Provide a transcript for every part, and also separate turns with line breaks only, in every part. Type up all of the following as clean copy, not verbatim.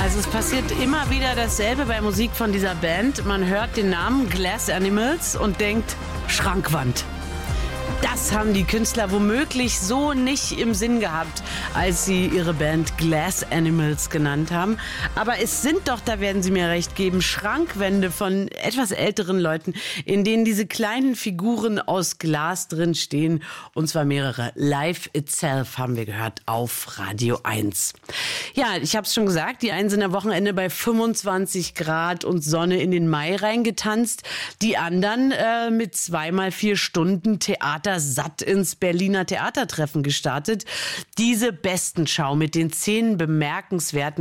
Also es passiert immer wieder dasselbe bei Musik von dieser Band. Man hört den Namen Glass Animals und denkt Schrankwand. Das haben die Künstler womöglich so nicht im Sinn gehabt, als sie ihre Band Glass Animals genannt haben. Aber es sind doch, da werden Sie mir recht geben, Schrankwände von etwas älteren Leuten, in denen diese kleinen Figuren aus Glas drin stehen. Und zwar mehrere. Life Itself haben wir gehört auf Radio 1. Ja, ich habe es schon gesagt, die einen sind am Wochenende bei 25 Grad und Sonne in den Mai reingetanzt. Die anderen mit 2x4 Stunden Theater satt ins Berliner Theatertreffen gestartet. Diese Bestenschau mit den 10 bemerkenswertesten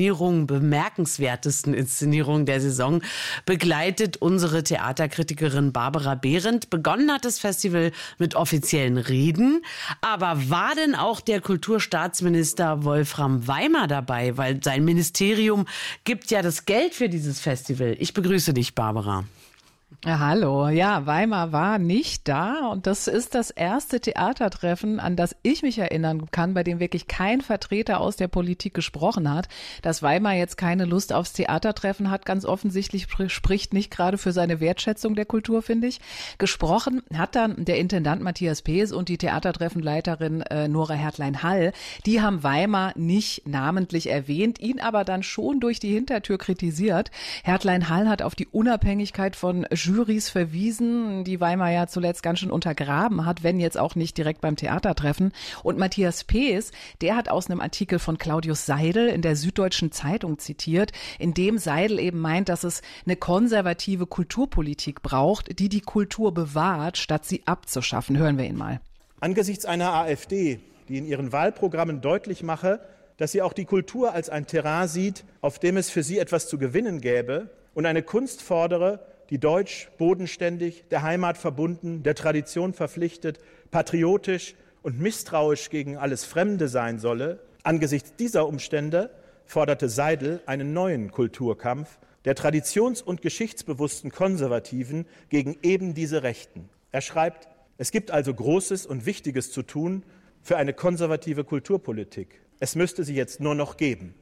Inszenierungen der Saison begleitet unsere Theaterkritikerin Barbara Behrendt. Begonnen hat das Festival mit offiziellen Reden. Aber war denn auch der Kulturstaatsminister Wolfram Weimer dabei? Weil sein Ministerium gibt ja das Geld für dieses Festival. Ich begrüße dich, Barbara.
Ja, hallo. Ja, Weimer war nicht da und das ist das erste Theatertreffen, an das ich mich erinnern kann, bei dem wirklich kein Vertreter aus der Politik gesprochen hat. Dass Weimer jetzt keine Lust aufs Theatertreffen hat, ganz offensichtlich spricht nicht gerade für seine Wertschätzung der Kultur, finde ich. Gesprochen hat dann der Intendant Matthias Pees und die Theatertreffenleiterin Nora Hertlein-Hall. Die haben Weimer nicht namentlich erwähnt, ihn aber dann schon durch die Hintertür kritisiert. Hertlein-Hall hat auf die Unabhängigkeit von Jurys verwiesen, die Weimer ja zuletzt ganz schön untergraben hat, wenn jetzt auch nicht direkt beim Theatertreffen. Und Matthias Pees, der hat aus einem Artikel von Claudius Seidel in der Süddeutschen Zeitung zitiert, in dem Seidel eben meint, dass es eine konservative Kulturpolitik braucht, die die Kultur bewahrt, statt sie abzuschaffen. Hören wir ihn mal.
Angesichts einer AfD, die in ihren Wahlprogrammen deutlich mache, dass sie auch die Kultur als ein Terrain sieht, auf dem es für sie etwas zu gewinnen gäbe, und eine Kunst fordere, die deutsch, bodenständig, der Heimat verbunden, der Tradition verpflichtet, patriotisch und misstrauisch gegen alles Fremde sein solle. Angesichts dieser Umstände forderte Seidel einen neuen Kulturkampf der traditions- und geschichtsbewussten Konservativen gegen eben diese Rechten. Er schreibt, es gibt also Großes und Wichtiges zu tun für eine konservative Kulturpolitik. Es müsste sie jetzt nur noch geben.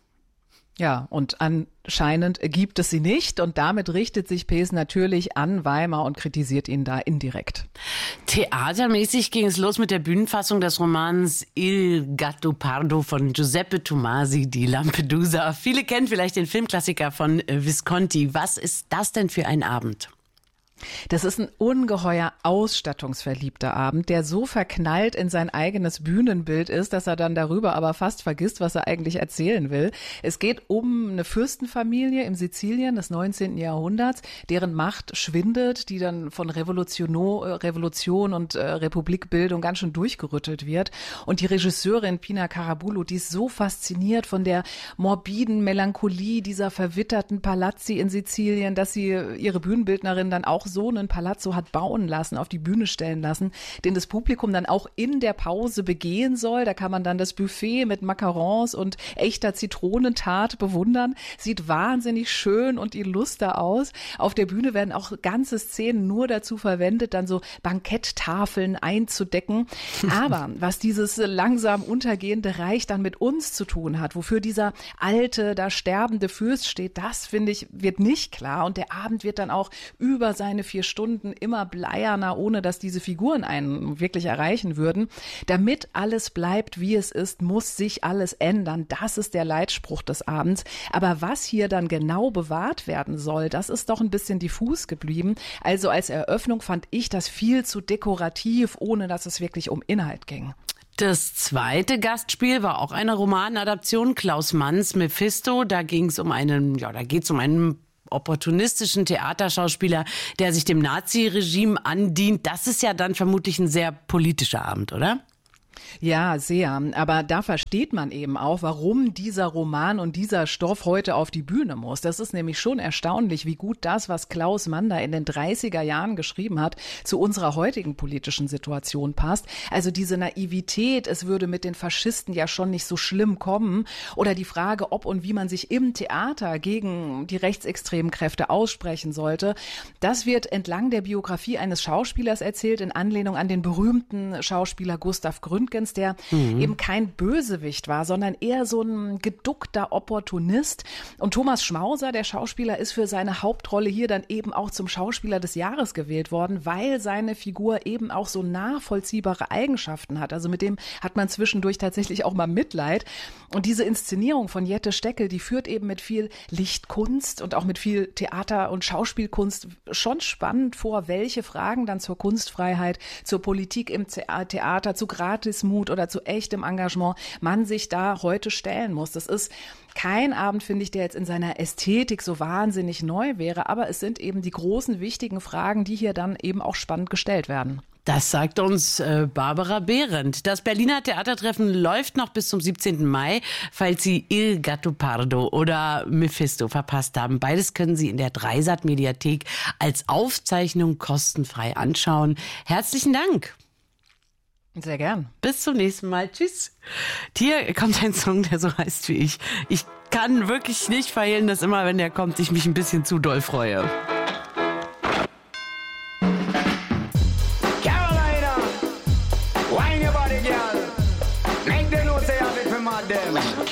Ja, und anscheinend gibt es sie nicht und damit richtet sich Pees natürlich an Weimer und kritisiert ihn da indirekt.
Theatermäßig ging es los mit der Bühnenfassung des Romans Il Gattopardo von Giuseppe Tomasi di Lampedusa. Viele kennen vielleicht den Filmklassiker von Visconti. Was ist das denn für ein Abend?
Das ist ein ungeheuer ausstattungsverliebter Abend, der so verknallt in sein eigenes Bühnenbild ist, dass er dann darüber aber fast vergisst, was er eigentlich erzählen will. Es geht um eine Fürstenfamilie im Sizilien des 19. Jahrhunderts, deren Macht schwindet, die dann von Revolution und Republikbildung ganz schön durchgerüttelt wird. Und die Regisseurin Pina Carabullo, die ist so fasziniert von der morbiden Melancholie dieser verwitterten Palazzi in Sizilien, dass sie ihre Bühnenbildnerin dann auch so einen Palazzo hat bauen lassen, auf die Bühne stellen lassen, den das Publikum dann auch in der Pause begehen soll. Da kann man dann das Buffet mit Macarons und echter Zitronentart bewundern. Sieht wahnsinnig schön und illuster aus. Auf der Bühne werden auch ganze Szenen nur dazu verwendet, dann so Banketttafeln einzudecken. Aber was dieses langsam untergehende Reich dann mit uns zu tun hat, wofür dieser alte, da sterbende Fürst steht, das, finde ich, wird nicht klar. Und der Abend wird dann auch über seine 4 Stunden immer bleierner, ohne dass diese Figuren einen wirklich erreichen würden. Damit alles bleibt, wie es ist, muss sich alles ändern. Das ist der Leitspruch des Abends. Aber was hier dann genau bewahrt werden soll, das ist doch ein bisschen diffus geblieben. Also als Eröffnung fand ich das viel zu dekorativ, ohne dass es wirklich um Inhalt ging.
Das zweite Gastspiel war auch eine Romanadaption, Klaus Manns Mephisto. Da geht's um einen opportunistischen Theaterschauspieler, der sich dem Nazi-Regime andient. Das ist ja dann vermutlich ein sehr politischer Abend, oder?
Ja, sehr. Aber da versteht man eben auch, warum dieser Roman und dieser Stoff heute auf die Bühne muss. Das ist nämlich schon erstaunlich, wie gut das, was Klaus Mann da in den 30er Jahren geschrieben hat, zu unserer heutigen politischen Situation passt. Also diese Naivität, es würde mit den Faschisten ja schon nicht so schlimm kommen. Oder die Frage, ob und wie man sich im Theater gegen die rechtsextremen Kräfte aussprechen sollte. Das wird entlang der Biografie eines Schauspielers erzählt, in Anlehnung an den berühmten Schauspieler Gustav Gründgens, Lundgens, der eben kein Bösewicht war, sondern eher so ein geduckter Opportunist. Und Thomas Schmauser, der Schauspieler, ist für seine Hauptrolle hier dann eben auch zum Schauspieler des Jahres gewählt worden, weil seine Figur eben auch so nachvollziehbare Eigenschaften hat. Also mit dem hat man zwischendurch tatsächlich auch mal Mitleid. Und diese Inszenierung von Jette Steckel, die führt eben mit viel Lichtkunst und auch mit viel Theater- und Schauspielkunst schon spannend vor, welche Fragen dann zur Kunstfreiheit, zur Politik im Theater, zu Gratismut oder zu echtem Engagement man sich da heute stellen muss. Das ist kein Abend, finde ich, der jetzt in seiner Ästhetik so wahnsinnig neu wäre, aber es sind eben die großen, wichtigen Fragen, die hier dann eben auch spannend gestellt werden.
Das sagt uns Barbara Behrendt. Das Berliner Theatertreffen läuft noch bis zum 17. Mai, falls Sie Il Gattopardo oder Mephisto verpasst haben. Beides können Sie in der Dreisat-Mediathek als Aufzeichnung kostenfrei anschauen. Herzlichen Dank.
Sehr gern.
Bis zum nächsten Mal. Tschüss. Hier kommt ein Song, der so heißt wie ich. Ich kann wirklich nicht verhehlen, dass immer, wenn der kommt, ich mich ein bisschen zu doll freue.
Carolina, wine your body, girl. Make them know say you have it for my them.